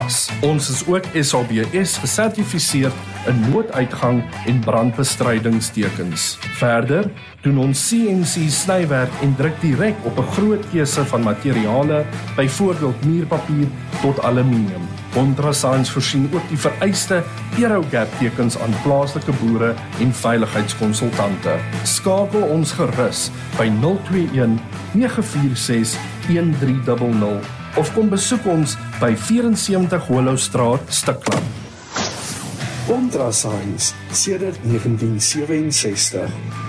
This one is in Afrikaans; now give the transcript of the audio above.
pas. Ons is ook SABS gesertifiseerd in nooduitgang en brandbestrydingstekens. Verder doen ons CNC snywerk en druk direk op 'n groot keuse van materiale, byvoorbeeld muurpapier tot aluminium. Kontrascience voorsien ook die vereiste Aerogap tekens aan plaaslike boere en veiligheidskonsultante. Skakel ons gerus by 021 946 1300 of kom besoek ons by 74 Hollowstraat, Stikland. Kontrascience sedert 1967.